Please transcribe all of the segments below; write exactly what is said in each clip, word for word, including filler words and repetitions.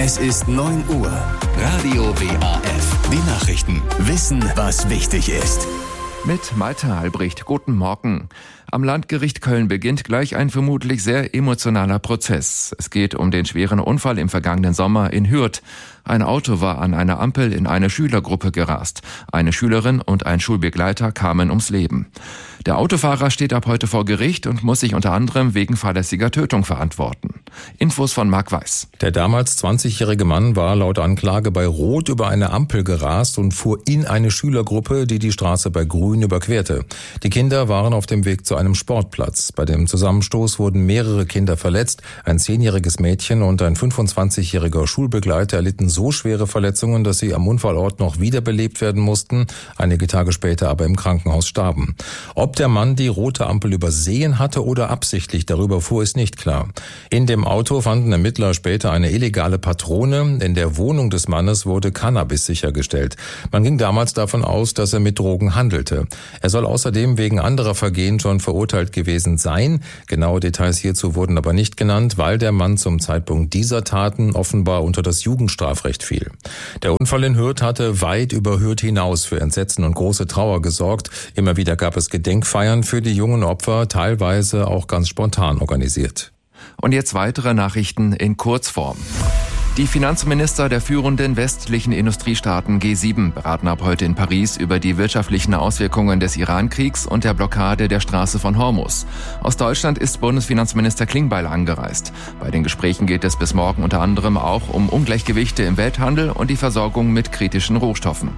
Es ist neun Uhr. Radio W A F. Die Nachrichten. Wissen, was wichtig ist. Mit Malte Albrecht. Guten Morgen. Am Landgericht Köln beginnt gleich ein vermutlich sehr emotionaler Prozess. Es geht um den schweren Unfall im vergangenen Sommer in Hürth. Ein Auto war an einer Ampel in eine Schülergruppe gerast. Eine Schülerin und ein Schulbegleiter kamen ums Leben. Der Autofahrer steht ab heute vor Gericht und muss sich unter anderem wegen fahrlässiger Tötung verantworten. Infos von Marc Weiß. Der damals zwanzigjährige Mann war laut Anklage bei Rot über eine Ampel gerast und fuhr in eine Schülergruppe, die die Straße bei Grün überquerte. Die Kinder waren auf dem Weg zu einem Sportplatz. Bei dem Zusammenstoß wurden mehrere Kinder verletzt. Ein zehnjähriges Mädchen und ein fünfundzwanzigjähriger Schulbegleiter erlitten so schwere Verletzungen, dass sie am Unfallort noch wiederbelebt werden mussten, einige Tage später aber im Krankenhaus starben. Ob der Mann die rote Ampel übersehen hatte oder absichtlich darüber fuhr, ist nicht klar. In dem Auto fanden Ermittler später eine illegale Patrone. In der Wohnung des Mannes wurde Cannabis sichergestellt. Man ging damals davon aus, dass er mit Drogen handelte. Er soll außerdem wegen anderer Vergehen schon verurteilt gewesen sein. Genaue Details hierzu wurden aber nicht genannt, weil der Mann zum Zeitpunkt dieser Taten offenbar unter das Jugendstrafrecht fiel. Der Unfall in Hürth hatte weit über Hürth hinaus für Entsetzen und große Trauer gesorgt. Immer wieder gab es Gedenkfeiern für die jungen Opfer, teilweise auch ganz spontan organisiert. Und jetzt weitere Nachrichten in Kurzform. Die Finanzminister der führenden westlichen Industriestaaten G sieben beraten ab heute in Paris über die wirtschaftlichen Auswirkungen des Iran-Kriegs und der Blockade der Straße von Hormuz. Aus Deutschland ist Bundesfinanzminister Klingbeil angereist. Bei den Gesprächen geht es bis morgen unter anderem auch um Ungleichgewichte im Welthandel und die Versorgung mit kritischen Rohstoffen.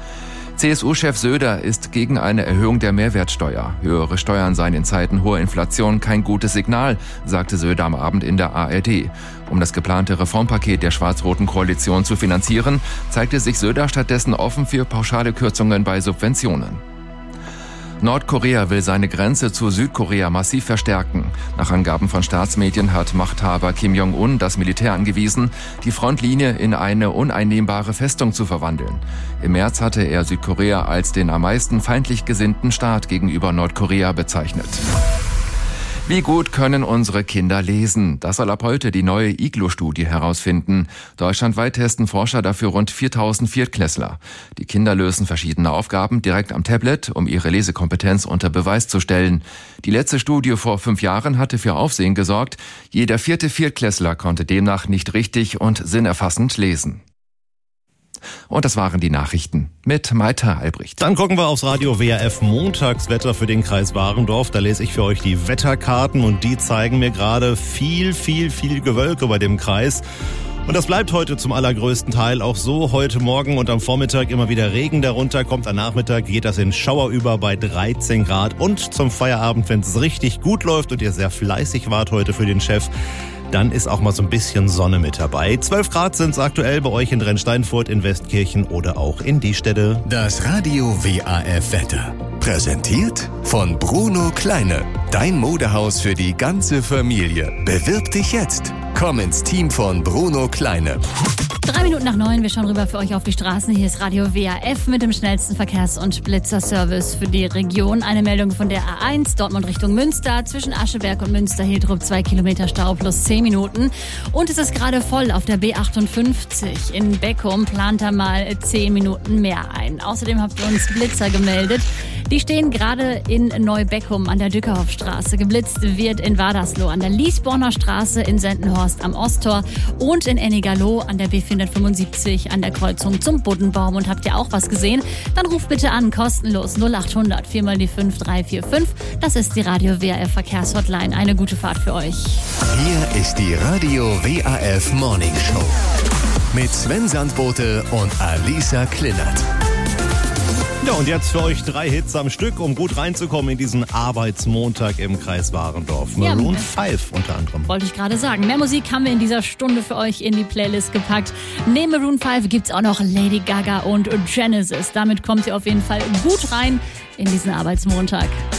C S U-Chef Söder ist gegen eine Erhöhung der Mehrwertsteuer. Höhere Steuern seien in Zeiten hoher Inflation kein gutes Signal, sagte Söder am Abend in der A R D. Um das geplante Reformpaket der schwarz-roten Koalition zu finanzieren, zeigte sich Söder stattdessen offen für pauschale Kürzungen bei Subventionen. Nordkorea will seine Grenze zu Südkorea massiv verstärken. Nach Angaben von Staatsmedien hat Machthaber Kim Jong-un das Militär angewiesen, die Frontlinie in eine uneinnehmbare Festung zu verwandeln. Im März hatte er Südkorea als den am meisten feindlich gesinnten Staat gegenüber Nordkorea bezeichnet. Wie gut können unsere Kinder lesen? Das soll ab heute die neue I G L O-Studie herausfinden. Deutschlandweit testen Forscher dafür rund viertausend Viertklässler. Die Kinder lösen verschiedene Aufgaben direkt am Tablet, um ihre Lesekompetenz unter Beweis zu stellen. Die letzte Studie vor fünf Jahren hatte für Aufsehen gesorgt. Jeder vierte Viertklässler konnte demnach nicht richtig und sinnerfassend lesen. Und das waren die Nachrichten mit Malte Albrecht. Dann gucken wir aufs Radio W R F Montagswetter für den Kreis Warendorf. Da lese ich für euch die Wetterkarten und die zeigen mir gerade viel, viel, viel Gewölke bei dem Kreis. Und das bleibt heute zum allergrößten Teil auch so. Heute Morgen und am Vormittag immer wieder Regen darunter, kommt am Nachmittag, geht das in Schauer über bei dreizehn Grad. Und zum Feierabend, wenn es richtig gut läuft und ihr sehr fleißig wart heute für den Chef, dann ist auch mal so ein bisschen Sonne mit dabei. zwölf Grad sind es aktuell bei euch in Drensteinfurt, in Westkirchen oder auch in Diestede. Das Radio W A F Wetter. Präsentiert von Bruno Kleine. Dein Modehaus für die ganze Familie. Bewirb dich jetzt. Komm ins Team von Bruno Kleine. Drei Minuten nach neun, wir schauen rüber für euch auf die Straßen. Hier ist Radio W A F mit dem schnellsten Verkehrs- und Blitzerservice für die Region. Eine Meldung von der A eins, Dortmund Richtung Münster. Zwischen Ascheberg und Münster-Hiltrup zwei Kilometer Stau plus zehn Minuten. Und es ist gerade voll auf der B achtundfünfzig. In Beckum plant er mal zehn Minuten mehr ein. Außerdem habt ihr uns Blitzer gemeldet. Die stehen gerade in Neubeckum an der Dückerhoffstraße. Geblitzt wird in Wadersloh an der Liesborner Straße, in Sendenhorst am Osttor und in Ennigerloh an der B vierhundertfünfundsiebzig an der Kreuzung zum Buddenbaum. Und habt ihr auch was gesehen? Dann ruft bitte an, kostenlos null achthundert vier mal die fünf drei vier fünf. Das ist die Radio W A F Verkehrshotline. Eine gute Fahrt für euch. Hier ist die Radio W A F Morning Show mit Sven Sandbote und Alisa Klinnert. Ja, und jetzt für euch drei Hits am Stück, um gut reinzukommen in diesen Arbeitsmontag im Kreis Warendorf. Maroon Ja, fünf unter anderem. Wollte ich gerade sagen. Mehr Musik haben wir in dieser Stunde für euch in die Playlist gepackt. Neben Maroon fünf gibt's auch noch Lady Gaga und Genesis. Damit kommt ihr auf jeden Fall gut rein in diesen Arbeitsmontag.